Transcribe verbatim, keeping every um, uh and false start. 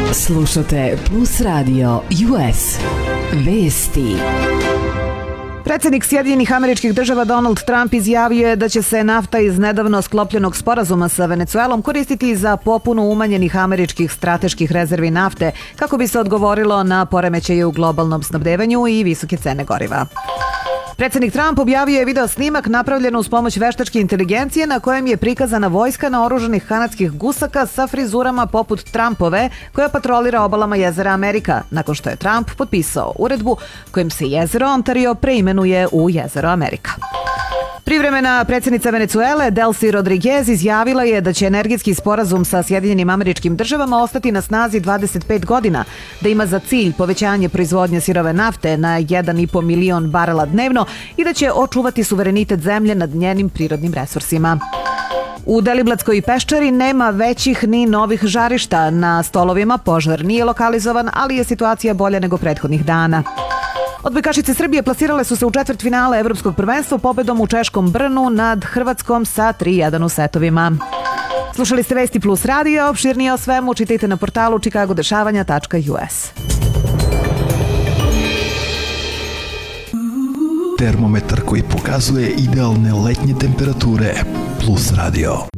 Slušate Plus Radio U S. Vesti. Predsjednik Sjedinjenih Američkih Država Donald Trump izjavio je da će se nafta iz nedavno sklopljenog sporazuma sa Venecuelom koristiti za popunu umanjenih američkih strateških rezervi nafte kako bi se odgovorilo na poremećaje u globalnom snabdevanju i visoke cene goriva. Predsjednik Trump objavio je video snimak napravljen uz pomoć veštačke inteligencije na kojem je prikazana vojska naoružanih kanadskih gusaka sa frizurama poput Trumpove koja patrolira obalama jezera Amerika, nakon što je Trump potpisao uredbu kojim se jezero Ontario preimenuje u jezero Amerika. Privremena predsjednica Venecuele Delcy Rodriguez izjavila je da će energetski sporazum sa Sjedinjenim Američkim Državama ostati na snazi dvadeset pet godina, da ima za cilj povećanje proizvodnje sirove nafte na jedan i po milion barela dnevno i da će očuvati suverenitet zemlje nad njenim prirodnim resursima. U Deliblatskoj peščari nema većih ni novih žarišta. Na stolovima požar nije lokalizovan, ali je situacija bolja nego prethodnih dana. Odbojkašice Srbije plasirale su se u četvrtfinale Evropskog prvenstva pobedom u češkom Brnu nad Hrvatskom sa tri jedan u setovima. Slušali ste Vesti Plus Radio, opširnije o svemu čitajte na portalu chicago dešavanja tačka u es. Termometar koji pokazuje idealne letnje temperature. Plus Radio.